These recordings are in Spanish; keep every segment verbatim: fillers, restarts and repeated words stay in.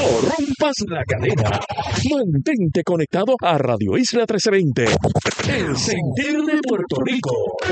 No rompas la cadena. Mantente conectado a Radio Isla trece veinte. El sentir de Puerto Rico.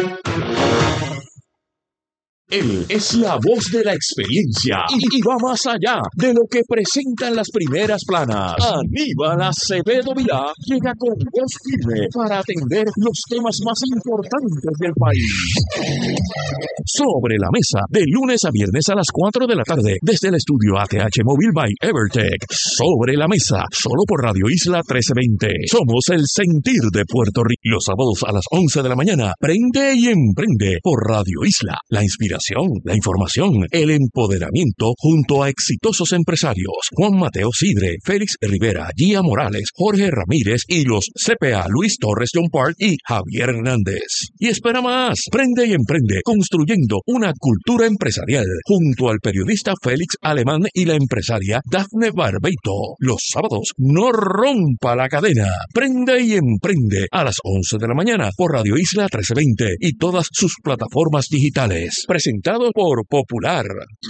Él es la voz de la experiencia y, y va más allá de lo que presentan las primeras planas. Aníbal Acevedo Vilá llega con voz firme para atender los temas más importantes del país. Sobre la mesa, de lunes a viernes a las cuatro de la tarde, desde el estudio A T H Mobile by Evertech. Sobre la mesa, solo por Radio Isla trece veinte. Somos el sentir de Puerto Rico. Los sábados a las once de la mañana, prende y emprende por Radio Isla. La inspiración, la información, el empoderamiento junto a exitosos empresarios. Juan Mateo Sidre, Félix Rivera, Gia Morales, Jorge Ramírez y los C P A Luis Torres John Park y Javier Hernández. Y espera más, prende y emprende construyendo una cultura empresarial junto al periodista Félix Alemán y la empresaria Dafne Barbeito. Los sábados, no rompa la cadena. Prende y emprende a las once de la mañana por Radio Isla trece veinte y todas sus plataformas digitales. Presentado por Popular.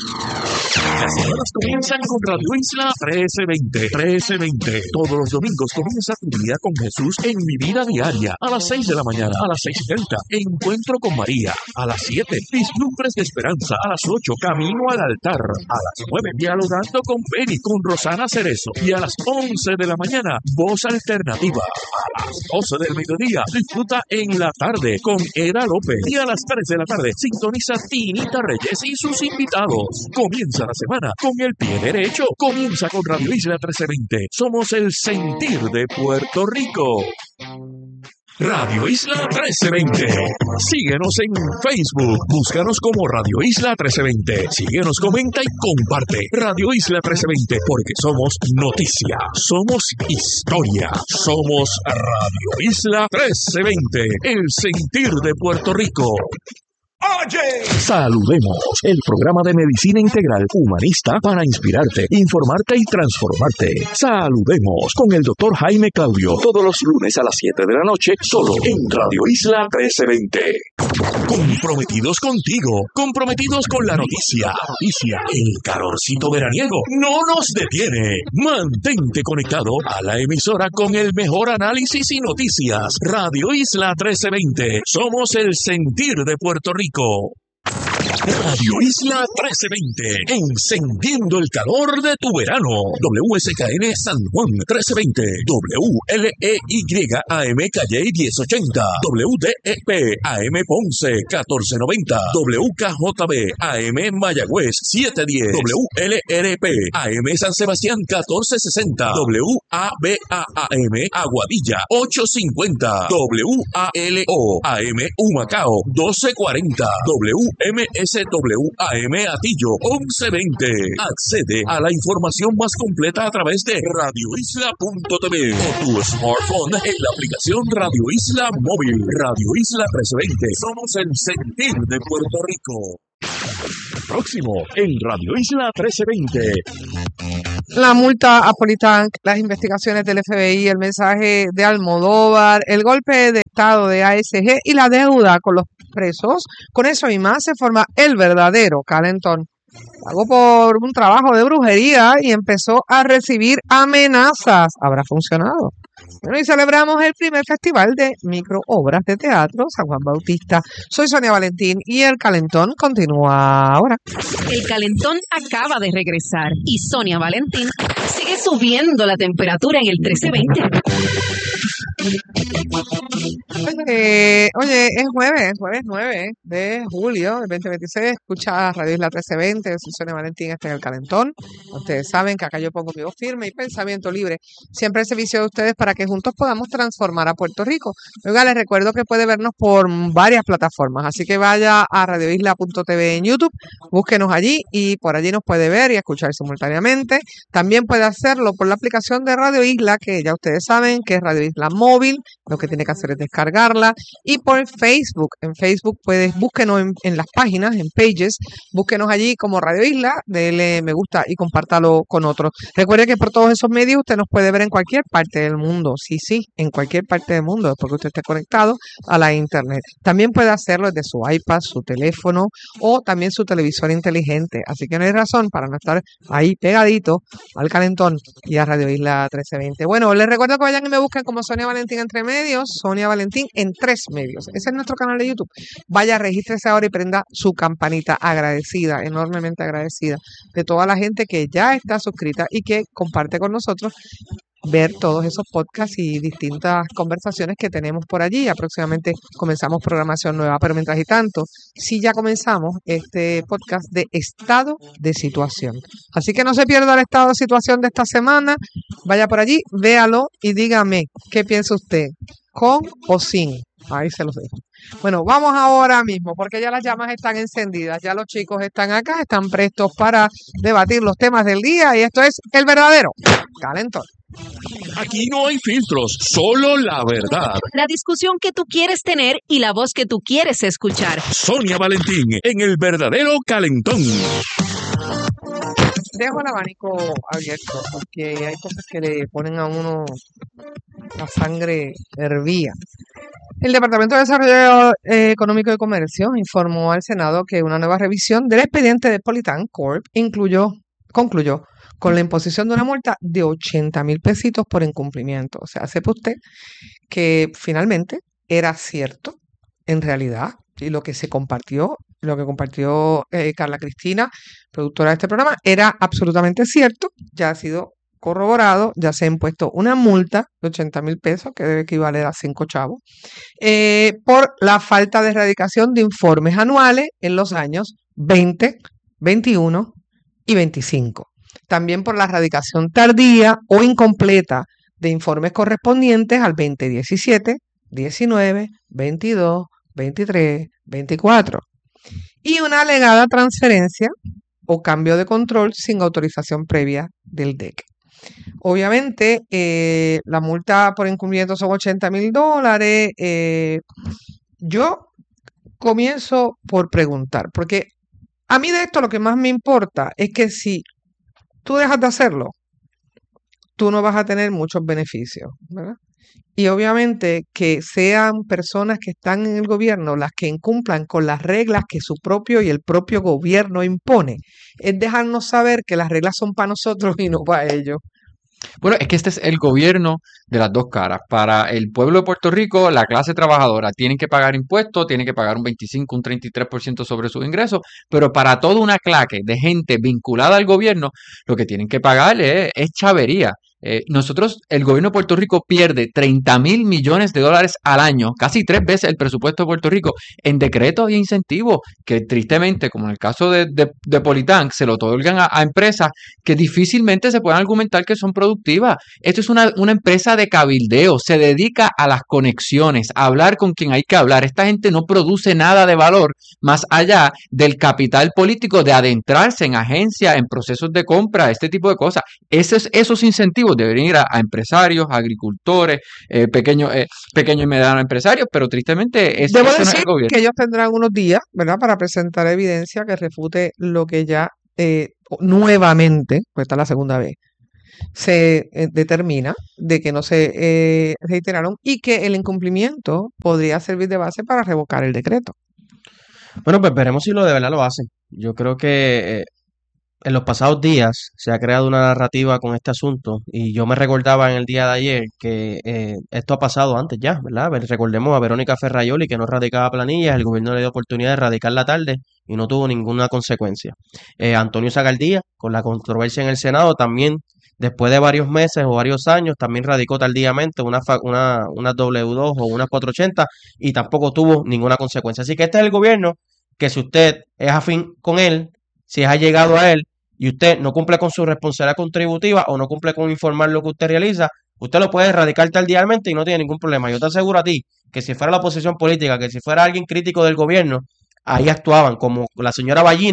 Las horas comienzan con Radio Isla trece veinte. trece veinte. Todos los domingos comienza tu día con Jesús en Mi Vida Diaria. A las seis de la mañana, a las seis y treinta, Encuentro con María. A las siete, Vislumbres de Esperanza. A las ocho, Camino al Altar. A las nueve, Dialogando con Penny, con Rosana Cerezo. Y a las once de la mañana, Voz Alternativa. A las doce del mediodía, disfruta En la Tarde con Eda López. Y a las tres de la tarde, sintoniza Tinita Reyes y sus invitados. Comienza la semana con el pie derecho. Comienza con Radio Isla trece veinte. Somos el sentir de Puerto Rico. Radio Isla trece veinte. Síguenos en Facebook. Búscanos como Radio Isla trece veinte. Síguenos, comenta y comparte. Radio Isla trece veinte, porque somos noticia, somos historia, somos Radio Isla trece veinte. El sentir de Puerto Rico. Oye, saludemos, el programa de medicina integral humanista para inspirarte, informarte y transformarte. Saludemos con el doctor Jaime Claudio, todos los lunes a las siete de la noche, solo en Radio Isla trece veinte. Comprometidos contigo, comprometidos con la noticia, noticia, el calorcito veraniego no nos detiene. Mantente conectado a la emisora con el mejor análisis y noticias. Radio Isla trece veinte, somos el sentir de Puerto Rico. Radio Isla trece veinte, encendiendo el calor de tu verano. W S K N San Juan trece veinte, W L E Y A M Calle diez ochenta, W D E P A M Ponce catorce noventa, W K J B A M Mayagüez setecientos diez, W L R P A M San Sebastián catorce sesenta, W A B A A M Aguadilla ochocientos cincuenta, W A L O A M Humacao doce cuarenta, W M S W A M Atillo once veinte. Accede a la información más completa a través de radio isla punto t v o tu smartphone en la aplicación Radio Isla Móvil. Radio Isla trece veinte. Somos el sentir de Puerto Rico. Próximo en Radio Isla trece veinte. La multa a Politank, las investigaciones del F B I, el mensaje de Almodóvar, el golpe de estado de A S G y la deuda con los presos. Con eso y más se forma el verdadero calentón. Pagó por un trabajo de brujería y empezó a recibir amenazas. ¿Habrá funcionado? Bueno, y celebramos el primer festival de microobras de teatro San Juan Bautista. Soy Sonia Valentín y el calentón continúa ahora. El calentón acaba de regresar y Sonia Valentín sigue subiendo la temperatura en el trece veinte. Oye, oye, es jueves, jueves nueve de julio del veinte veintiséis. Escucha Radio Isla trece veinte. Soy Sonia Valentín, este es el calentón. Ustedes saben que acá yo pongo mi voz firme y pensamiento libre. Siempre al servicio de ustedes para que juntos podamos transformar a Puerto Rico. Oiga, les recuerdo que puede vernos por varias plataformas, así que vaya a radio isla punto t v en YouTube, búsquenos allí y por allí nos puede ver y escuchar simultáneamente. También puede hacerlo por la aplicación de Radio Isla, que ya ustedes saben que es Radio Isla Móvil. Lo que tiene que hacer es descargar descargarla. Y por Facebook, en Facebook puedes, búsquenos en, en las páginas, en pages, búsquenos allí como Radio Isla, dele me gusta y compártalo con otros. Recuerde que por todos esos medios usted nos puede ver en cualquier parte del mundo, sí, sí, en cualquier parte del mundo, porque usted esté conectado a la internet. También puede hacerlo desde su iPad, su teléfono o también su televisor inteligente. Así que no hay razón para no estar ahí pegadito al Calentón y a Radio Isla trece veinte. Bueno, les recuerdo que vayan y me busquen como Sonia Valentín entre medios, Sonia Valentín en tres medios. Ese es nuestro canal de YouTube. Vaya, regístrese ahora y prenda su campanita. Agradecida, enormemente agradecida de toda la gente que ya está suscrita y que comparte con nosotros ver todos esos podcasts y distintas conversaciones que tenemos por allí. Ya próximamente comenzamos programación nueva, pero mientras y tanto, sí ya comenzamos este podcast de estado de situación. Así que no se pierda el estado de situación de esta semana. Vaya por allí, véalo y dígame qué piensa usted, con o sin. Ahí se los dejo. Bueno, vamos ahora mismo, porque ya las llamas están encendidas, ya los chicos están acá, están prestos para debatir los temas del día y esto es el verdadero Calentón. Aquí no hay filtros, solo la verdad. La discusión que tú quieres tener y la voz que tú quieres escuchar. Sonia Valentín en el verdadero Calentón. Dejo el abanico abierto porque hay cosas que le ponen a uno la sangre hervía. El Departamento de Desarrollo eh, Económico y Comercio informó al Senado que una nueva revisión del expediente de Politan Corp incluyó, concluyó con la imposición de una multa de ochenta mil pesitos por incumplimiento. O sea, sepa usted que finalmente era cierto, en realidad, y lo que se compartió, lo que compartió eh, Carla Cristina, productora de este programa, era absolutamente cierto, ya ha sido corroborado, ya se ha impuesto una multa de ochenta mil pesos, que debe equivaler a cinco chavos, eh, por la falta de erradicación de informes anuales en los años veinte, veintiuno y veinticinco. También por la erradicación tardía o incompleta de informes correspondientes al veinte diecisiete, diecinueve, veintidós, veintitrés, veinticuatro. Y una alegada transferencia o cambio de control sin autorización previa del D E C. Obviamente, eh, la multa por incumplimiento son ochenta mil dólares. Eh, yo comienzo por preguntar, porque a mí de esto lo que más me importa es que si tú dejas de hacerlo, tú no vas a tener muchos beneficios, ¿verdad? Y obviamente que sean personas que están en el gobierno las que incumplan con las reglas que su propio y el propio gobierno impone, es dejarnos saber que las reglas son para nosotros y no para ellos. Bueno, es que este es el gobierno de las dos caras. Para el pueblo de Puerto Rico, la clase trabajadora tienen que pagar impuestos, tienen que pagar un veinticinco, un treinta y tres por ciento sobre sus ingresos, pero para toda una claque de gente vinculada al gobierno, lo que tienen que pagar es, es chavería. Eh, nosotros, el gobierno de Puerto Rico pierde treinta mil millones de dólares al año, casi tres veces el presupuesto de Puerto Rico, en decretos y incentivos que tristemente, como en el caso de, de, de Politank, se lo otorgan a, a empresas que difícilmente se pueden argumentar que son productivas. Esto es una, una empresa de cabildeo, se dedica a las conexiones, a hablar con quien hay que hablar. Esta gente no produce nada de valor más allá del capital político de adentrarse en agencias, en procesos de compra, este tipo de cosas. Esos, esos incentivos deberían ir a, a empresarios, a agricultores, eh, pequeños eh, pequeños y medianos empresarios, pero tristemente eso, Debo eso no es decir el gobierno. que ellos tendrán unos días, ¿verdad?, para presentar evidencia que refute lo que ya eh, nuevamente, pues esta es la segunda vez, se eh, determina de que no se eh, reiteraron y que el incumplimiento podría servir de base para revocar el decreto. Bueno, pues veremos si lo de verdad lo hacen. Yo creo que eh, en los pasados días se ha creado una narrativa con este asunto y yo me recordaba en el día de ayer que eh, esto ha pasado antes ya, ¿verdad? Ver- Recordemos a Verónica Ferraioli que no radicaba planillas, el gobierno le dio oportunidad de radicarla tarde y no tuvo ninguna consecuencia. Eh, Antonio Zagaldía, con la controversia en el Senado, también después de varios meses o varios años, también radicó tardíamente una, fa- una, una W dos o una cuatrocientos ochenta y tampoco tuvo ninguna consecuencia. Así que este es el gobierno que si usted es afín con él, si ha llegado a él, y usted no cumple con su responsabilidad contributiva o no cumple con informar lo que usted realiza, usted lo puede erradicar tardíamente y no tiene ningún problema. Yo te aseguro a ti que si fuera la oposición política, que si fuera alguien crítico del gobierno, ahí actuaban, como la señora Ballines,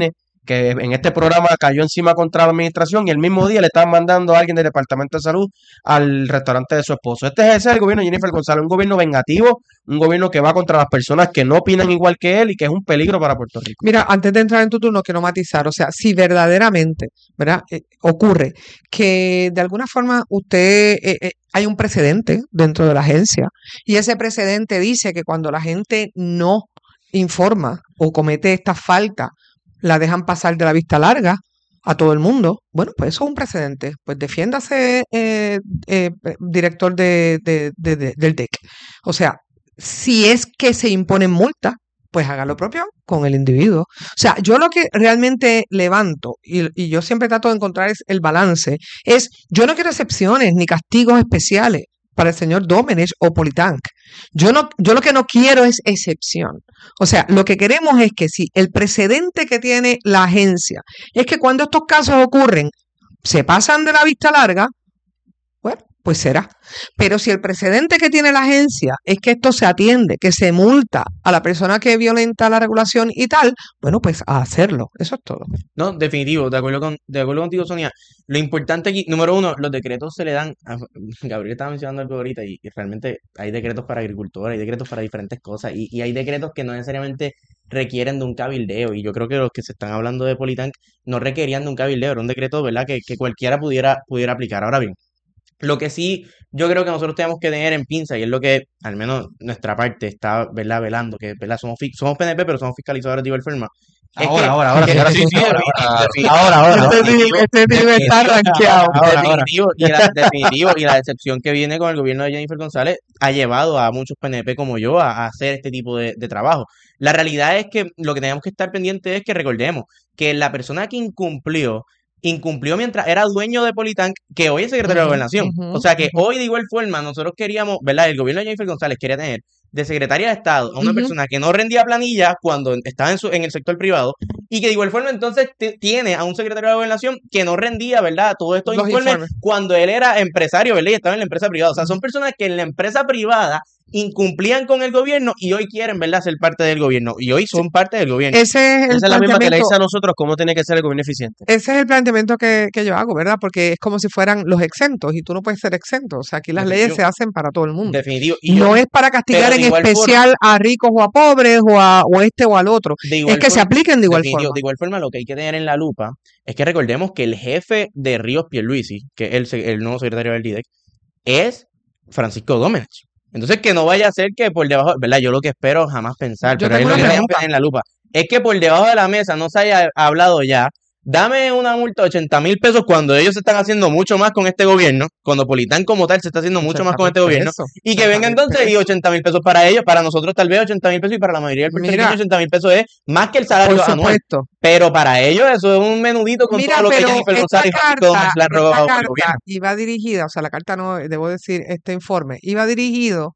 que en este programa cayó encima contra la administración y el mismo día le estaban mandando a alguien del Departamento de Salud al restaurante de su esposo. Este es ese es el gobierno de Jennifer González, un gobierno vengativo, un gobierno que va contra las personas que no opinan igual que él y que es un peligro para Puerto Rico. Mira, antes de entrar en tu turno, quiero matizar, o sea, si verdaderamente, ¿verdad? Eh, ocurre que de alguna forma usted, eh, eh, hay un precedente dentro de la agencia y ese precedente dice que cuando la gente no informa o comete esta falta, la dejan pasar de la vista larga a todo el mundo, bueno, pues eso es un precedente. Pues defiéndase, eh, eh, director de, de, de, de, del D E C. O sea, si es que se imponen multas, pues haga lo propio con el individuo. O sea, yo lo que realmente levanto, y, y yo siempre trato de encontrar es el balance, es yo no quiero excepciones ni castigos especiales para el señor Domenech o Politank. Yo no, yo lo que no quiero es excepción. O sea, lo que queremos es que si el precedente que tiene la agencia es que cuando estos casos ocurren, se pasan de la vista larga, bueno, pues será. Pero si el precedente que tiene la agencia es que esto se atiende, que se multa a la persona que violenta la regulación y tal, bueno, pues a hacerlo. Eso es todo. No, definitivo, de acuerdo con, de acuerdo contigo, Sonia. Lo importante aquí, número uno, los decretos se le dan, a, Gabriel estaba mencionando algo ahorita, y, y realmente hay decretos para agricultores, hay decretos para diferentes cosas, y, y hay decretos que no necesariamente requieren de un cabildeo, y yo creo que los que se están hablando de Politank no requerían de un cabildeo, era un decreto, ¿verdad?, que, que cualquiera pudiera, pudiera aplicar. Ahora bien, lo que sí yo creo que nosotros tenemos que tener en pinza, y es lo que al menos nuestra parte está, ¿verdad?, velando, que, ¿verdad?, somos, fi- somos P N P, pero somos fiscalizadores de igual forma. Es Ahora, que, ahora, ahora, que- ahora, sí, sí, sí, ahora, defini- ahora, defini- ahora, ahora, Este ahora. nivel, este nivel está rankeado. Ahora, ahora. definitivo, y la, definitivo, y la decepción que viene con el gobierno de Jennifer González ha llevado a muchos P N P como yo a, a hacer este tipo de, de trabajo. La realidad es que lo que tenemos que estar pendientes es que recordemos que la persona que incumplió, incumplió mientras era dueño de Politank, que hoy es secretario de Ujú, Gobernación. ujú, O sea que ujú. hoy de igual forma nosotros queríamos, ¿verdad? El gobierno de Jennifer González quería tener de secretaria de Estado a una Ujú. persona que no rendía planilla cuando estaba en, su, en el sector privado, y que de igual forma entonces t- tiene a un secretario de Gobernación que no rendía, ¿verdad?, todos estos Los informes informes. cuando él era empresario, ¿verdad?, y estaba en la empresa privada. O sea, son personas que en la empresa privada incumplían con el gobierno y hoy quieren, ¿verdad?, ser parte del gobierno, y hoy son parte del gobierno. Ese es el Esa es la misma que le planteamiento. dice a nosotros cómo tiene que ser el gobierno eficiente. Ese es el planteamiento que, que yo hago, ¿verdad? Porque es como si fueran los exentos y tú no puedes ser exento. O sea, aquí las leyes Definitivo. se hacen para todo el mundo. Definitivo. Y yo, No es para castigar pero en de igual especial a ricos o a pobres o a o este o al otro. de Es igual que se forma, apliquen de igual definitivo, forma. de igual forma, lo que hay que tener en la lupa es que recordemos que el jefe de Ríos Pierluisi, que es el, se- el nuevo secretario del D I D E C, es Francisco Domenech. Entonces, que no vaya a ser que por debajo, ¿verdad? Yo lo que espero jamás pensar, Yo pero es tengo lo una que tenemos que pregunta. tener en la lupa, es que por debajo de la mesa no se haya hablado ya. Dame una multa de ochenta mil pesos cuando ellos se están haciendo mucho más con este gobierno, cuando Politan como tal se está haciendo mucho más con este gobierno, pesos. y que venga entonces y ochenta mil pesos para ellos, para nosotros tal vez ochenta mil pesos, y para la mayoría del puertorriqueño Mira, ochenta mil pesos es más que el salario por anual. supuesto. Pero para ellos eso es un menudito con Mira, todo lo que pero Jennifer esta González y Francisco carta, Domenech le han esta robado al carta gobierno. iba dirigida, o sea, la carta no, debo decir, este informe, iba dirigido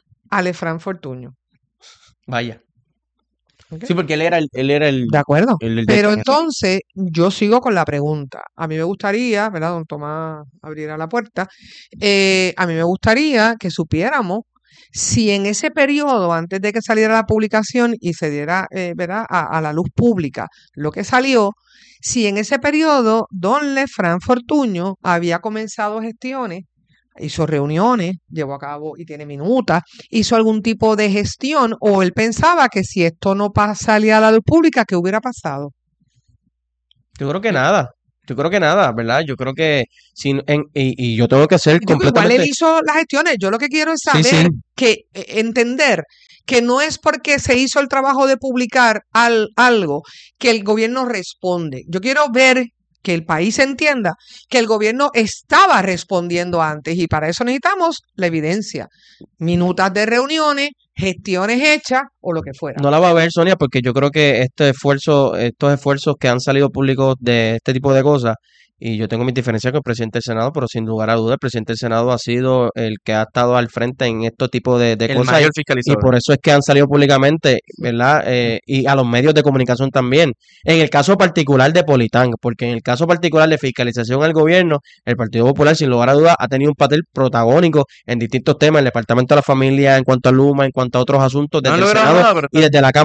a Lefran Fortuño. Vaya. ¿Ok? Sí, porque él era el, él era el, De acuerdo. el, el Pero de- entonces yo sigo con la pregunta. A mí me gustaría, ¿verdad? Don Tomás abriera la puerta. eh, a mí me gustaría que supiéramos si en ese periodo, antes de que saliera la publicación y se diera, eh, ¿verdad?, a, a la luz pública lo que salió, si en ese periodo don Lefran Fortuño había comenzado gestiones, hizo reuniones, llevó a cabo y tiene minutas, hizo algún tipo de gestión, o él pensaba que si esto no pa- salía a la luz pública, ¿qué hubiera pasado? Yo creo que nada. Yo creo que nada, ¿verdad? Yo creo que sin, en, y, y yo tengo que ser Digo, igual él completamente. hizo las gestiones. Yo lo que quiero es Sí, saber sí. que eh, entender que no es porque se hizo el trabajo de publicar al- algo que el gobierno responde. Yo quiero ver que el país entienda que el gobierno estaba respondiendo antes, y para eso necesitamos la evidencia, minutas de reuniones, gestiones hechas o lo que fuera. No la va a ver, Sonia, porque yo creo que este esfuerzo, estos esfuerzos que han salido públicos de este tipo de cosas, y yo tengo mis diferencias con el presidente del Senado, pero sin lugar a dudas, el presidente del Senado ha sido el que ha estado al frente en este tipo de, de el cosas, mayor y, y fiscalizador. por eso es que han salido públicamente, ¿verdad? Eh, y a los medios de comunicación también. En el caso particular de Politán, porque en el caso particular de fiscalización al gobierno, el Partido Popular, sin lugar a dudas, ha tenido un papel protagónico en distintos temas, el Departamento de la Familia, en cuanto a Luma, en cuanto a otros asuntos, No desde han el logrado Senado nada, pero y desde la Cámara.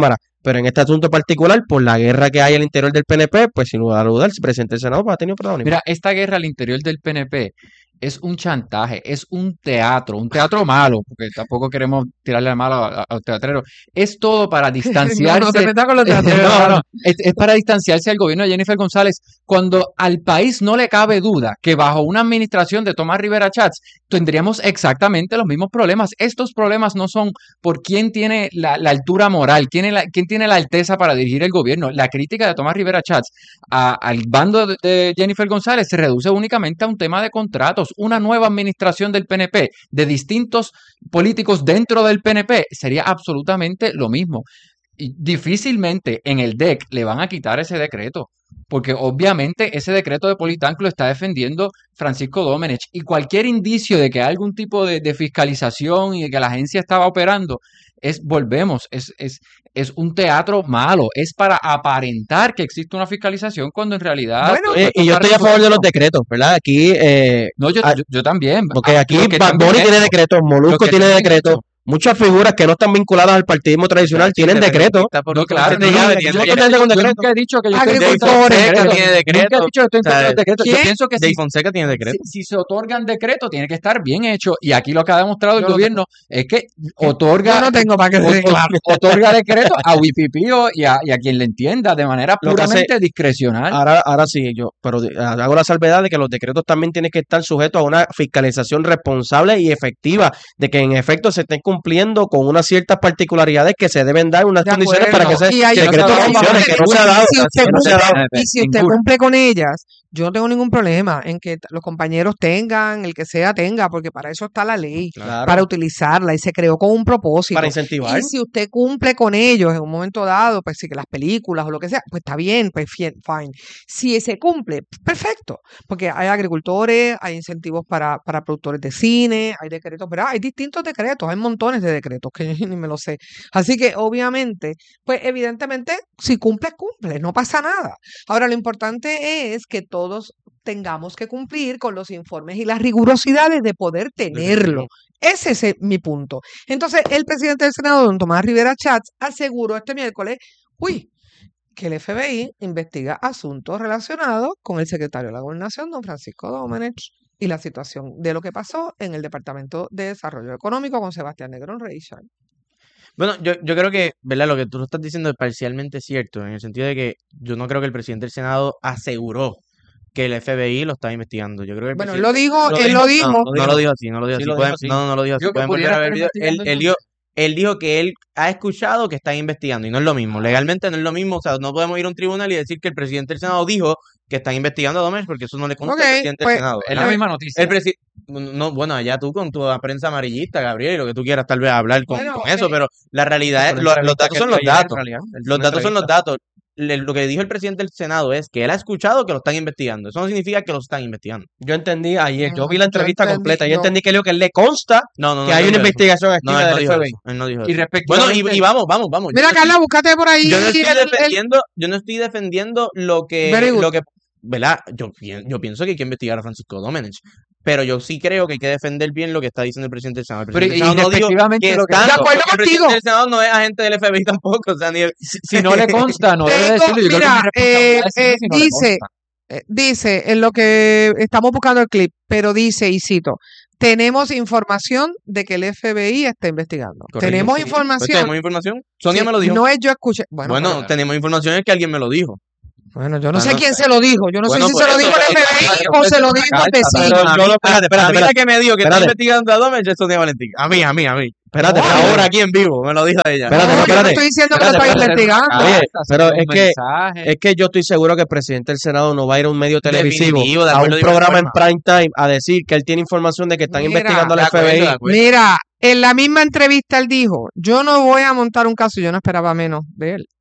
pero en este asunto particular, por la guerra que hay al interior del P N P, pues sin lugar a dudar, el presidente del Senado pues, ha tenido protagonismo. Mira, esta guerra al interior del P N P es un chantaje, es un teatro, un teatro malo, porque tampoco queremos tirarle la mala a, a los teatreros. Es todo para distanciarse. No, no te metas con los No, teatreros. no, es, es para distanciarse al gobierno de Jennifer González cuando al país no le cabe duda que bajo una administración de Tomás Rivera Chats tendríamos exactamente los mismos problemas. Estos problemas no son por quién tiene la, la altura moral, quién, es la, quién tiene la alteza para dirigir el gobierno. La crítica de Tomás Rivera Chats a- al bando de, de Jennifer González se reduce únicamente a un tema de contratos. Una nueva administración del P N P, de distintos políticos dentro del P N P, sería absolutamente lo mismo. Y difícilmente en el D E C le van a quitar ese decreto, porque obviamente ese decreto de Politán lo está defendiendo Francisco Domenech, y cualquier indicio de que hay algún tipo de, de fiscalización y de que la agencia estaba operando, es, volvemos, es, es, es un teatro malo, es para aparentar que existe una fiscalización cuando en realidad... Bueno, Oye, y yo estoy a favor de los decretos, ¿verdad? Aquí, eh, No, yo, ah, yo, yo también. porque Ah, aquí lo que Bad también Bunny es- tiene decretos, lo Molusco que tiene también decretos, es- muchas figuras que no están vinculadas al partidismo tradicional tienen decretos. No, claro, no, ya, no, ya, yo, ya, nunca ya, he dicho- ya, yo ya, nunca he dicho que yo estoy en Jay contra de los Agricultores decretos. tiene Nunca he decretos. dicho que estoy en contra de los O sea, decretos. Yo ¿quién? pienso que Jay si, Fonseca tiene si, decreto. si se otorgan decretos, tiene que estar bien hecho. Y aquí lo que ha demostrado el Yo no gobierno es que Yo otorga, no tengo para qué o- decir. o- otorga decretos a Wipipío y a, y a quien le entienda de manera Lo que hace- puramente discrecional. Ahora, ahora sí, yo, pero de- hago la salvedad de que los decretos también tienen que estar sujetos a una fiscalización responsable y efectiva, de que en efecto se estén cumpliendo con unas ciertas particularidades que se deben dar unas De condiciones para que acuerdo. ese Y hay que el decreto otras funcione, que no se ha dado. Si usted que no se ha dado. cumple- y si usted Ninguna. cumple con ellas, yo no tengo ningún problema en que t- los compañeros tengan, el que sea tenga, porque para eso está la ley, Claro, para utilizarla y se creó con un propósito. para incentivar. Y si usted cumple con ellos en un momento dado, pues sí que las películas o lo que sea, pues está bien, pues fie- fine. Si se cumple, perfecto, porque hay agricultores, hay incentivos para, para productores de cine, hay decretos, ¿verdad? Hay distintos decretos, hay montones de decretos que yo ni me lo sé. Así que obviamente, pues evidentemente, si cumples, cumples, no pasa nada. Ahora, lo importante es que todos tengamos que cumplir con los informes y las rigurosidades de poder tenerlo. Ese es el- mi punto. Entonces, el presidente del Senado, don Tomás Rivera Chats, aseguró este miércoles, uy, que el F B I investiga asuntos relacionados con el secretario de la Gobernación, don Francisco Domenech, y la situación de lo que pasó en el Departamento de Desarrollo Económico con Sebastián Negrón Reichard. Bueno, yo, yo creo que, ¿verdad? Lo que tú estás diciendo es parcialmente cierto, en el sentido de que yo no creo que el presidente del Senado aseguró que el F B I lo estaba investigando. Yo creo que el Bueno, él presidente... lo dijo, lo él dijo, lo no, dijo. No, lo no dijo. lo dijo así, no lo dijo Sí así. lo Pueden- dijo así. no, no, no lo dijo así. Dijo que Pueden volver pudiera a ver el video. estar Él, investigando él dijo, él dijo que él ha escuchado que están investigando y no es lo mismo. Legalmente no es lo mismo. O sea, no podemos ir a un tribunal y decir que el presidente del Senado dijo que están investigando a Domenech porque eso no le consta Ok, al presidente pues, del Senado. Es ¿verdad? la misma noticia. El presi- no, bueno, allá tú con tu prensa amarillista, Gabriel, y lo que tú quieras tal vez hablar con, Bueno, con eso, eh, pero la realidad es, Pero lo- la los entrevista datos que son dio los ayer, en datos. realidad, él Los una datos son los entrevista. datos. Le- lo que dijo el presidente del Senado es que él ha escuchado que lo están investigando. Eso no significa que lo están investigando. Yo entendí ayer, yo vi Mm, la yo entrevista entendí, completa, yo no. entendí que le dijo que él le consta No, no, no. que hay él no una dijo eso. investigación No, activa él no del dijo F B I. eso. Él no dijo Y eso. Bueno, respectivamente, y, y vamos, vamos, vamos. Yo Mira, no estoy- Carla, búscate por ahí yo no estoy el- el- defendiendo, yo no estoy defendiendo lo Very que, good. lo que, ¿verdad? Yo, pien- yo pienso que hay que investigar a Francisco Domenech, pero yo sí creo que hay que defender bien lo que está diciendo el presidente del Senado. El Pero presidente y del Senado no dijo respectivamente que lo que están, De acuerdo porque el presidente contigo. del Senado no es agente del F B I tampoco, o sea, ni si, si no le consta, no debe Tengo- decirlo. Yo creo que mira, es mi responsabilidad eh, decirlo eh, si no le dice, consta. eh, dice en lo que estamos buscando el clip, pero dice, y cito, tenemos información de que el F B I está investigando. Correcto, tenemos sí. Pues información. tenemos información. Sonia Sí, me lo dijo. No es yo escuché. Bueno, Bueno, pero- tenemos información es que alguien me lo dijo. bueno, yo no sé Bueno, quién se lo dijo. Yo no bueno, sé si por se lo eso, dijo el pero- F B I pero- o se lo dijo el pero- vecino. pero- a yo mí, lo- espérate, a- espérate, a mí la espérate. que me dijo que está Espérate. investigando a Domenech es Sonia Valentín. A mí, a mí, a mí. Espérate, No, espérate. Ahora aquí en vivo, me lo dijo ella. Espérate, No, yo no espérate. estoy diciendo que lo Espérate, estoy espérate. investigando. Oye, Cartas, pero hacer es un que- mensaje. Es que yo estoy seguro que el presidente del Senado no va a ir a un medio televisivo, Definitivo, de a acuerdo, un de igual programa en forma. prime time, a decir que él tiene información de que están Mira, investigando al De F acuerdo, B I. de acuerdo. Mira, en la misma entrevista él dijo, yo no voy a montar un caso, yo no esperaba menos de él.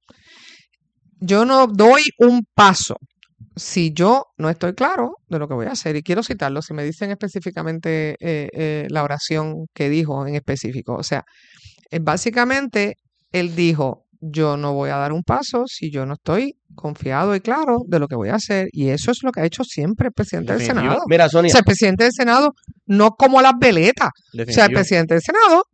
Yo no doy un paso si yo no estoy claro de lo que voy a hacer. Y quiero citarlo, si me dicen específicamente eh, eh, la oración que dijo en específico. O sea, eh, básicamente él dijo, yo no voy a dar un paso si yo no estoy confiado y claro de lo que voy a hacer. Y eso es lo que ha hecho siempre el presidente del Definitivo. Senado. Mira, O Sonia, sea, el presidente del Senado no como las veletas. O sea, el Definitivo. presidente del Senado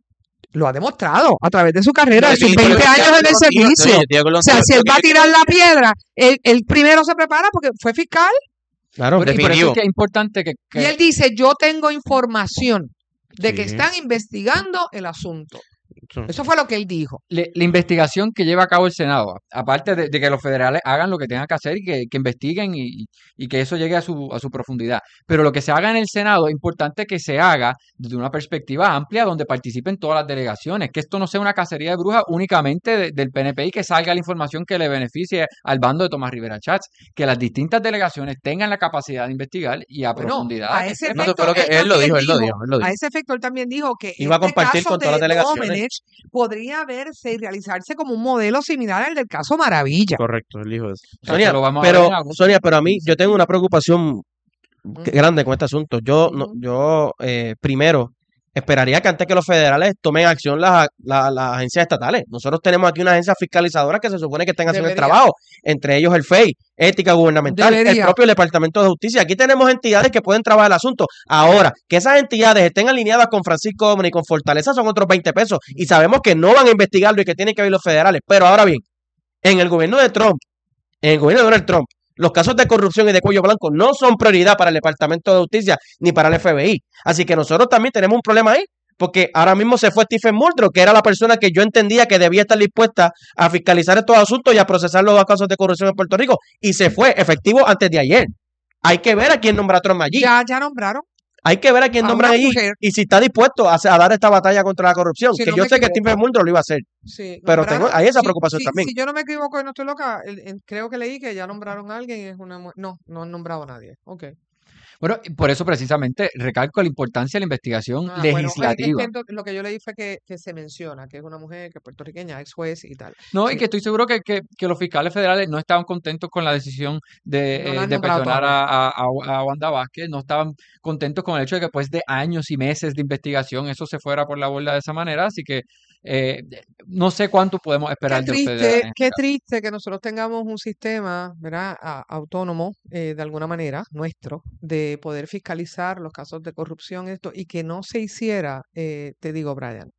Lo ha demostrado a través de su carrera, No, de sus definitivo, veinte yo estoy de años en el acuerdo contigo, no, yo servicio. estoy de acuerdo O sea, contigo, si él porque va a es que tirar la piedra, él, él primero se prepara porque fue fiscal Claro. Por- y por eso es definitivo. que es importante que, y que- él dice, yo tengo información de que Sí. están investigando el asunto. Sí. Eso fue lo que él dijo. le- la investigación que lleva a cabo el Senado, aparte de, de que los federales hagan lo que tengan que hacer y que, que investiguen y, y que eso llegue a su, a su profundidad, pero lo que se haga en el Senado es importante que se haga desde una perspectiva amplia donde participen todas las delegaciones, que esto no sea una cacería de brujas únicamente de- del P N P y que salga la información que le beneficie al bando de Tomás Rivera Chats, que las distintas delegaciones tengan la capacidad de investigar y a Bueno, profundidad. a que ese sepan. Eso efecto, fue lo que él él lo también dijo, él lo dijo, dijo, él lo a dijo. ese efecto él también dijo que Iba a este compartir caso con todas de las delegaciones. Domenech podría verse y realizarse como un modelo similar al del caso Maravilla. Correcto, él dijo eso. O sea, Sonia, que lo vamos a ver en pero, agosto. Sonia, pero a mí yo tengo una preocupación que- Ujú, grande con este asunto. Yo, no, ujú. yo eh, primero esperaría que antes que los federales tomen acción las, la- las agencias estatales. Nosotros tenemos aquí unas agencias fiscalizadoras que se supone que estén haciendo el Debería. trabajo, entre ellos el F E I, Ética Gubernamental, el Debería. propio Departamento de Justicia. Aquí tenemos entidades que pueden trabajar el asunto. Ahora, que esas entidades estén alineadas con Francisco Domini y con Fortaleza son otros veinte pesos. Y sabemos que no van a investigarlo y que tienen que ver los federales. Pero ahora bien, en el gobierno de Trump, en el gobierno de Donald Trump, los casos de corrupción y de cuello blanco no son prioridad para el Departamento de Justicia ni para el F B I. Así que nosotros también tenemos un problema ahí, porque ahora mismo se fue Stephen Muldrow, que era la persona que yo entendía que debía estar dispuesta a fiscalizar estos asuntos y a procesar los casos de corrupción en Puerto Rico, y se fue efectivo antes de ayer. Hay que ver a quién nombra a Trump allí. Ya, ya nombraron. Hay que ver a quién a nombra una allí mujer. y si está dispuesto a, a dar esta batalla contra la corrupción, Si que no yo me sé que equivoco. Stephen Muldrow lo iba a hacer. Sí, Pero nombraron- tengo- hay esa sí, preocupación sí, también. Si yo no me equivoco y no estoy loca, el- el- creo que leí que ya nombraron a alguien y es una mu- No, no han nombrado a nadie. Ok. Bueno, y por eso precisamente recalco la importancia de la investigación Ah, bueno, es- es que legislativa. ento- lo que yo leí fue que, que se menciona que es una mujer que es puertorriqueña, ex juez y tal. No, y Sí. que estoy seguro que, que, que los fiscales federales no estaban contentos con la decisión de, No la eh, han de nombrado personar todavía. a, a, a Wanda Vázquez, no estaban contentos con el hecho de que después de años y meses de investigación eso se fuera por la borda de esa manera, así que eh, no sé cuánto podemos Qué esperar de los federales. triste, en este qué caso. triste que nosotros tengamos un sistema, ¿verdad? a- autónomo, eh, de alguna manera, nuestro, de poder fiscalizar los casos de corrupción, esto, y que no se hiciera, eh, te digo, Brian,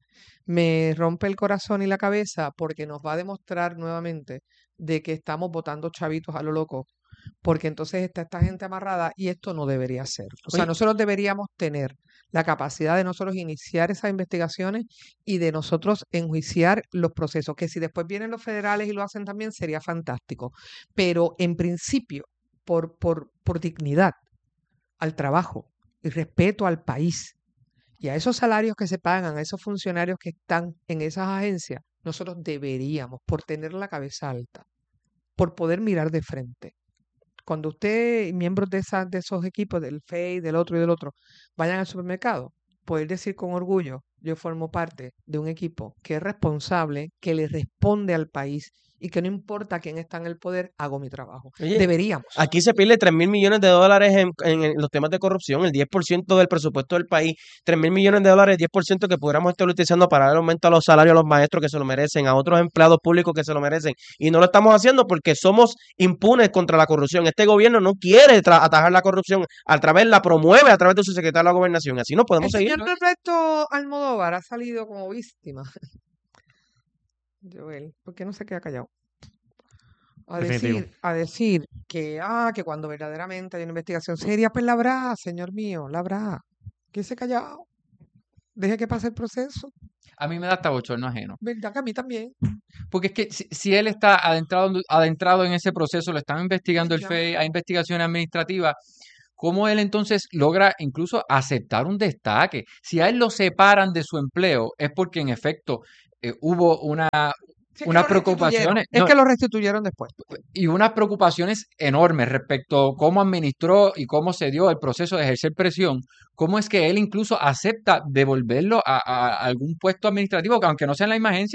me rompe el corazón y la cabeza porque nos va a demostrar nuevamente de que estamos votando chavitos a lo loco, porque entonces está esta gente amarrada y esto no debería ser. O sea, Oye. nosotros deberíamos tener la capacidad de nosotros iniciar esas investigaciones y de nosotros enjuiciar los procesos, que si después vienen los federales y lo hacen también sería fantástico. Pero en principio, por, por, por dignidad al trabajo y respeto al país y a esos salarios que se pagan, a esos funcionarios que están en esas agencias, nosotros deberíamos, por tener la cabeza alta, por poder mirar de frente. Cuando usted, miembros de, esa, de esos equipos, del F E I, del otro y del otro, vayan al supermercado, poder decir con orgullo, yo formo parte de un equipo que es responsable, que le responde al país y que no importa quién está en el poder, hago mi trabajo. Oye, Deberíamos. Aquí se pierde tres mil millones de dólares en, en- en los temas de corrupción, el diez por ciento del presupuesto del país, tres mil millones de dólares, diez por ciento que pudiéramos estar utilizando para dar aumento a los salarios a los maestros que se lo merecen, a otros empleados públicos que se lo merecen. Y no lo estamos haciendo porque somos impunes contra la corrupción. Este gobierno no quiere tra- atajar la corrupción, a través la promueve a través de su secretario de la gobernación. Así no El podemos seguir. señor Roberto Almodóvar ha salido como víctima. Joel, ¿por qué no se queda callado? A Definitivo. decir, a decir que, ah, que cuando verdaderamente hay una investigación seria, pues la habrá, señor mío, la habrá. Quédese callado. Deje que pase el proceso. A mí me da hasta bochorno ajeno. ¿Verdad que a mí también? Porque es que si, si él está adentrado, adentrado en ese proceso, lo están investigando el Ya. F E I, hay investigaciones administrativas, ¿cómo él entonces logra incluso aceptar un destaque? Si a él lo separan de su empleo, es porque en efecto eh, hubo una, Sí, es que unas lo restituyeron. preocupaciones, Es no, que lo restituyeron después. y unas preocupaciones enormes respecto a cómo administró y cómo se dio el proceso de ejercer presión. ¿Cómo es que él incluso acepta devolverlo a, a algún puesto administrativo que aunque no sea en la misma agencia,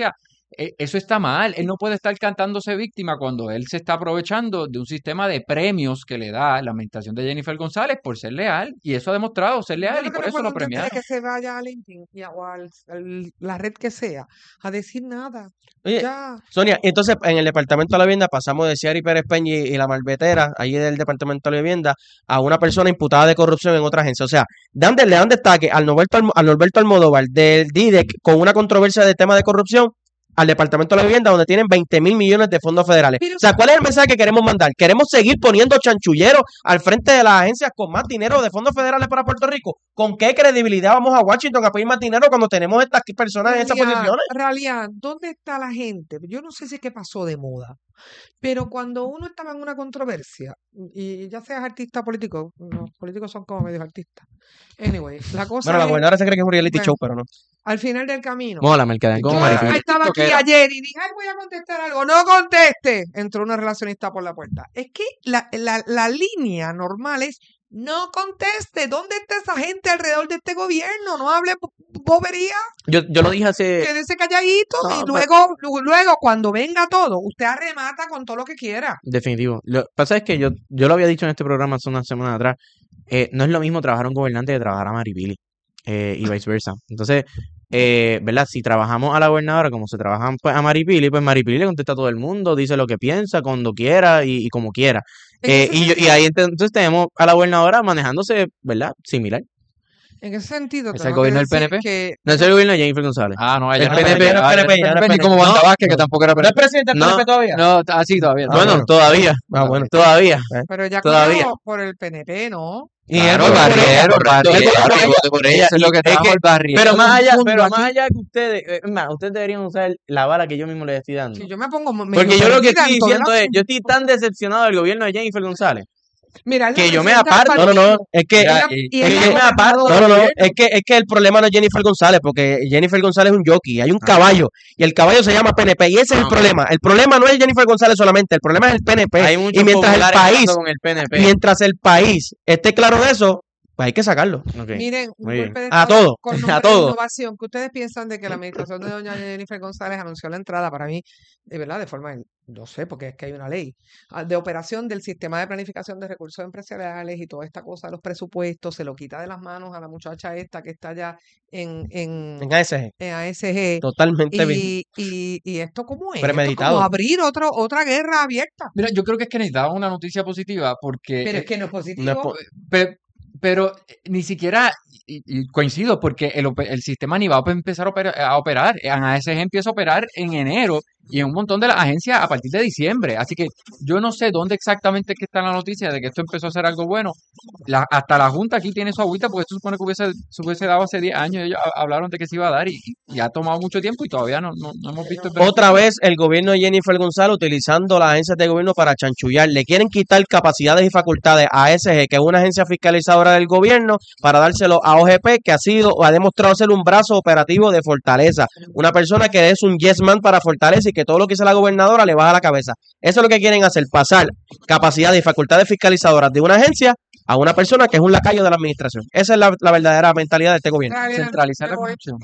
eh, eso está mal. Él no puede estar cantándose víctima cuando él se está aprovechando de un sistema de premios que le da la administración de Jennifer González por ser leal. Y eso ha demostrado ser leal Yo y creo por que eso lo cuando usted quiere premiaron. que se vaya a LinkedIn y a, o al- al- la red que sea a decir nada. Oye, Ya. Sonia, entonces en el Departamento de la Vivienda pasamos de Ciari Pérez Peña y, y la malvetera, allí del Departamento de la Vivienda, a una persona imputada de corrupción en otra agencia. O sea, dan de- le dan destaque al Norberto, Almo- al Norberto Almodóvar del D I D E C con una controversia de tema de corrupción al Departamento de la Vivienda donde tienen veinte mil millones de fondos federales. Pero- O sea, ¿cuál es el mensaje que queremos mandar? ¿Queremos seguir poniendo chanchulleros al frente de las agencias con más dinero de fondos federales para Puerto Rico? ¿Con qué credibilidad vamos a Washington a pedir más dinero cuando tenemos estas personas en esas Ralian, posiciones? Ralian, ¿dónde está la gente? Yo no sé si es que pasó de moda, pero cuando uno estaba en una controversia, y ya seas artista político, los políticos son como medios artistas. Anyway, la cosa Bueno, la es, gobernadora se cree que es un reality bueno, show, pero no. al final del camino. Mola, Mercader, Yo como Claro. Maripili. estaba aquí TikTokera. ayer y dije, ay, voy a contestar algo. No conteste. Entró una relacionista por la puerta. Es que la, la, la línea normal es, no conteste. ¿Dónde está esa gente alrededor de este gobierno? No hable bo- bobería. Yo, yo lo dije hace... Quédese calladito. No, y pero- luego, lu- luego, cuando venga todo, usted arremata con todo lo que quiera. Definitivo. Lo que pasa es que yo, yo lo había dicho en este programa hace una semana atrás. eh, no es lo mismo trabajar a un gobernante que trabajar a Maripili. eh, y viceversa. Entonces, eh, ¿verdad? Si trabajamos a la gobernadora como se trabajan pues, a Maripili, pues Maripili le contesta a todo el mundo, dice lo que piensa, cuando quiera y, y como quiera. En Eh, ese y, yo- y sentido- ahí ent- entonces tenemos a la gobernadora manejándose, ¿verdad? Similar. En ese sentido, ¿Es el tengo que gobierno del decir P N P? que No es el gobierno de Jennifer González. Ah, no, ella El no P N P, era no, ah, P N P, era ya no P N P, es ni como P N P. Wanda Vázquez, que tampoco era ¿No es P N P. presidente del No. P N P todavía? No, así todavía. Ah, bueno, bueno. todavía. Ah, bueno. Todavía. pero ya Todavía. corrió por el P N P, ¿no? Y Claro, él- barriero, correcto, barriero, claro, barriero. voté por ella. Eso es lo que Es trajo que- el barriero. Pero más allá, mundo pero aquí. más allá que ustedes, eh, es más, ustedes deberían usar la bala que yo mismo les estoy dando. Si yo me pongo medio Porque yo lo que perdida estoy en todo el diciendo es, asunto. yo estoy tan decepcionado del gobierno de Jennifer González. Mira, él que yo me representa al aparto. No, no, no. partido. Es que, Mira, Ella- y- y es ella que es me aparto. gobernadora. no, no, no. Es que, es que el problema no es Jennifer González, porque Jennifer González es un jockey. Hay un caballo. Y el caballo se llama P N P. Y ese es el Ah. problema. El problema no es Jennifer González solamente. El problema es el P N P. Hay muchos Y mientras el populares país, hablando con el P N P. mientras el país esté claro de eso, pues hay que sacarlo. Ok. Miren, un Muy bien. golpe de A Estado todo, con a nombre de todo. innovación. ¿Qué ustedes piensan de que la administración de doña Jennifer González anunció la entrada para mí, de verdad, de forma, no sé, porque es que hay una ley, ah, de operación del sistema de planificación de recursos empresariales y toda esta cosa de los presupuestos, se lo quita de las manos a la muchacha esta que está ya en, en, En A S G. en A S G. Totalmente bien. Y, y, y esto cómo es, esto es Premeditado. como abrir otro, otra guerra abierta. Mira, yo creo que es que necesitaba una noticia positiva porque... Pero eh, es que no es positivo. no es po- Pe- pero eh, ni siquiera, y, y coincido, porque el, ope- el sistema ni va a empezar a operar, a operar. En A S G empieza a operar en enero y en un montón de las agencias a partir de diciembre. Así que yo no sé dónde exactamente es que está la noticia de que esto empezó a ser algo bueno. La- hasta la Junta aquí tiene su agüita porque esto supone que hubiese, se hubiese dado hace diez años. Ellos ha- hablaron de que se iba a dar y, y ha tomado mucho tiempo y todavía no, no, no hemos visto el Otra beneficio. vez el gobierno de Jennifer González utilizando las agencias de gobierno para chanchullar. Le quieren quitar capacidades y facultades a A S G, que es una agencia fiscalizadora del gobierno, para dárselo a O G P, que ha sido o ha demostrado ser un brazo operativo de Fortaleza. Una persona que es un yes man para Fortaleza y que todo lo que dice la gobernadora le baja la cabeza. Eso es lo que quieren hacer, pasar capacidades y facultades fiscalizadoras de una agencia a una persona que es un lacayo de la administración. Esa es la, la verdadera mentalidad de este gobierno. Dale, dale, Centralizar me la voy. corrupción.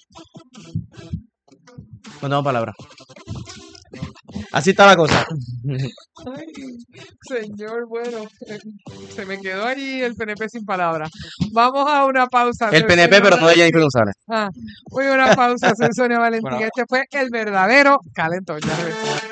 No tengo palabras. Así está la cosa. Ay, señor, bueno, eh, se me quedó allí el P N P sin palabras. Vamos a una pausa. El soy P N P, Sonia pero no de Valentín. Jennifer González. Ah, voy a una pausa, soy Sonia Valentín. Bueno. Este fue el verdadero calentón. Ya regresamos.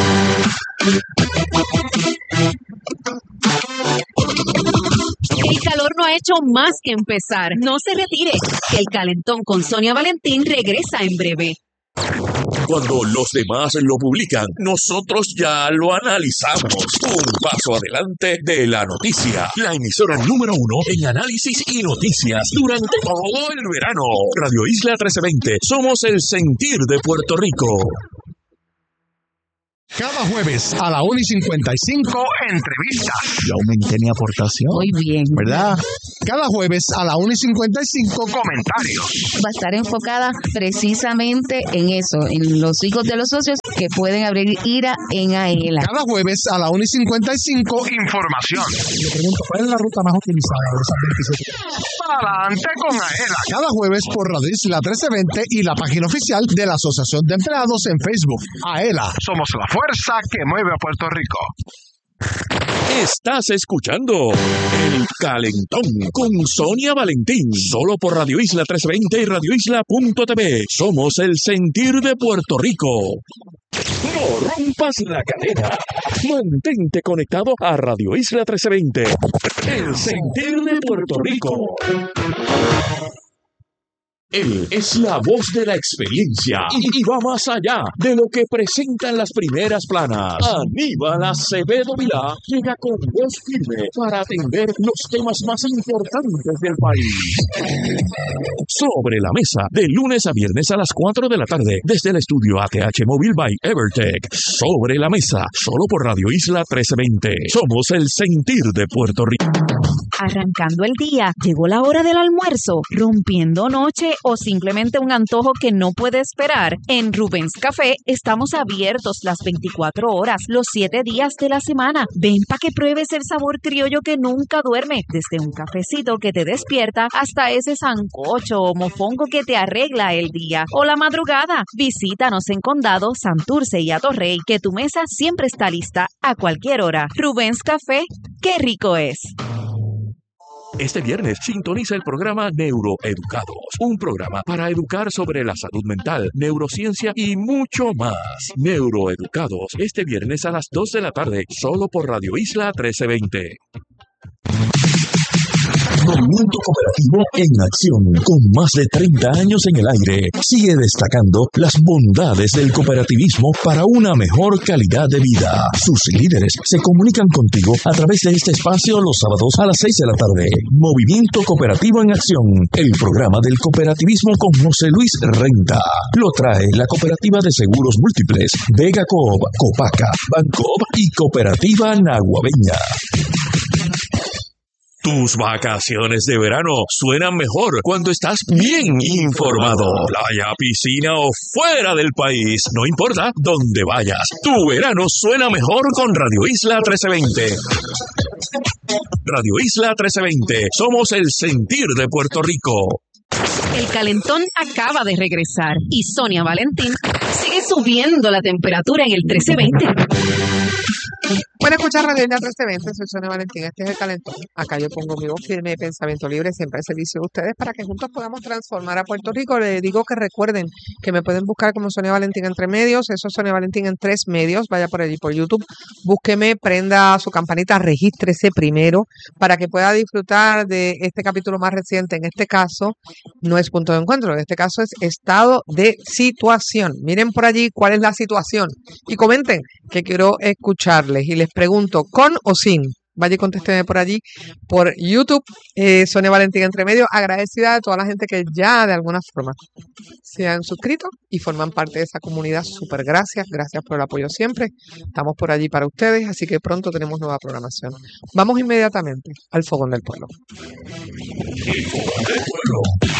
El calor no ha hecho más que empezar. No se retire, que el calentón con Sonia Valentín regresa en breve. Cuando los demás lo publican, nosotros ya lo analizamos. Un paso adelante de la noticia. La emisora número uno en análisis y noticias durante todo el verano. Radio Isla trece veinte. Somos el sentir de Puerto Rico. Cada jueves a la una y cincuenta y cinco, entrevista. Ya aumenté mi aportación, Muy bien. ¿verdad? Cada jueves a la una y cincuenta y cinco, comentarios. Va a estar enfocada precisamente en eso, en los hijos de los socios que pueden abrir ira en AELA. Cada jueves a la una y cincuenta y cinco, información. Le pregunto, ¿cuál es la ruta más utilizada de esas veintisiete? Pa'lante con Aela. Cada jueves por Radio Isla trece veinte y la página oficial de la Asociación de Empleados en Facebook. Aela, somos la fuerza que mueve a Puerto Rico. Estás escuchando El Calentón con Sonia Valentín, solo por Radio Isla trece veinte y radio isla punto t v. Somos el sentir de Puerto Rico. No rompas la cadena. Mantente conectado a Radio Isla trece veinte, el sentir de Puerto Rico. Él es la voz de la experiencia y, y va más allá de lo que presentan las primeras planas. Aníbal Acevedo Vilá llega con voz firme para atender los temas más importantes del país. Sobre la mesa, de lunes a viernes a las cuatro de la tarde, desde el estudio A T H Móvil by Evertech. Sobre la mesa, solo por Radio Isla trece veinte. Somos el sentir de Puerto Rico. Arrancando el día, llegó la hora del almuerzo, rompiendo noche o simplemente un antojo que no puede esperar. En Rubens Café estamos abiertos las veinticuatro horas, los siete días de la semana. Ven para que pruebes el sabor criollo que nunca duerme, desde un cafecito que te despierta hasta ese sancocho o mofongo que te arregla el día o la madrugada. Visítanos en Condado, Santurce y Atorrey, que tu mesa siempre está lista a cualquier hora. Rubens Café, ¡qué rico es! Este viernes sintoniza el programa Neuroeducados, un programa para educar sobre la salud mental, neurociencia y mucho más. Neuroeducados, este viernes a las dos de la tarde, solo por Radio Isla trece veinte. Movimiento Cooperativo en acción, con más de treinta años en el aire, sigue destacando las bondades del cooperativismo para una mejor calidad de vida. Sus líderes se comunican contigo a través de este espacio los sábados a las seis de la tarde. Movimiento Cooperativo en acción, el programa del cooperativismo con José Luis Renta. Lo trae la Cooperativa de Seguros Múltiples, Vega Coop, Copaca, Bancoop y Cooperativa Naguabeña. Tus vacaciones de verano suenan mejor cuando estás bien informado. Playa, piscina o fuera del país, no importa dónde vayas. Tu verano suena mejor con Radio Isla trece veinte. Radio Isla trece veinte, somos el sentir de Puerto Rico. El calentón acaba de regresar y Sonia Valentín sigue subiendo la temperatura en el trece veinte. Pueden escuchar Radio Isla trece veinte, soy Sonia Valentín, este es El Calentón. Acá yo pongo mi voz firme y pensamiento libre siempre al servicio de ustedes para que juntos podamos transformar a Puerto Rico. Les digo que recuerden que me pueden buscar como Sonia Valentín entre medios, eso es Sonia Valentín en tres medios, vaya por allí por YouTube, búsqueme, prenda su campanita, regístrese primero para que pueda disfrutar de este capítulo más reciente. En este caso no es punto de encuentro, en este caso es estado de situación. Miren por allí cuál es la situación y comenten, que quiero escucharles y les pregunto, ¿con o sin? Vaya y contésteme por allí, por YouTube, eh, Sonia Valentín entre medio. Agradecida a toda la gente que ya de alguna forma se han suscrito y forman parte de esa comunidad. Súper gracias, gracias por el apoyo siempre. Estamos por allí para ustedes, así que pronto tenemos nueva programación. Vamos inmediatamente al Fogón del Pueblo. El Fogón del Pueblo.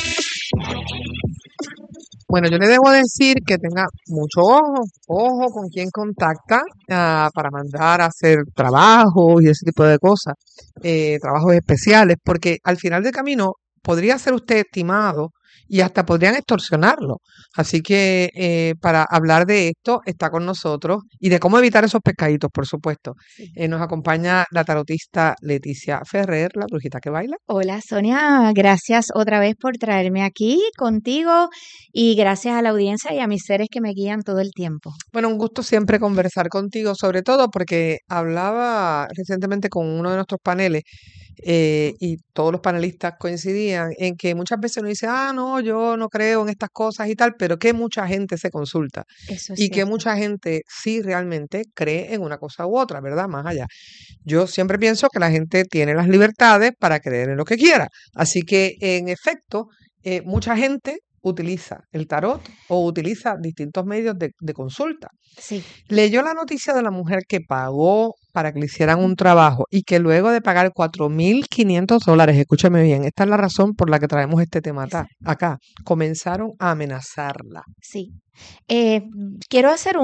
Bueno, yo le debo decir que tenga mucho ojo, ojo con quién contacta uh, para mandar a hacer trabajos y ese tipo de cosas, eh, trabajos especiales, porque al final del camino podría ser usted estimado y hasta podrían extorsionarlo. Así que eh, para hablar de esto está con nosotros y de cómo evitar esos pescaditos, por supuesto. Eh, nos acompaña la tarotista Leticia Ferrer, la brujita que baila. Hola Sonia, gracias otra vez por traerme aquí contigo y gracias a la audiencia y a mis seres que me guían todo el tiempo. Bueno, un gusto siempre conversar contigo, sobre todo porque hablaba recientemente con uno de nuestros paneles eh, y todos los panelistas coincidían en que muchas veces uno dice, ah, no, yo no creo en estas cosas y tal, pero que mucha gente se consulta Eso es y que cierto. mucha gente sí realmente cree en una cosa u otra, ¿verdad? Más allá. Yo siempre pienso que la gente tiene las libertades para creer en lo que quiera. Así que, en efecto, eh, mucha gente utiliza el tarot o utiliza distintos medios de, de consulta. Sí. Leyó la noticia de la mujer que pagó para que le hicieran un trabajo y que luego de pagar cuatro mil quinientos dólares, escúchame bien, esta es la razón por la que traemos este tema acá, acá comenzaron a amenazarla. Sí. Eh, quiero hacer un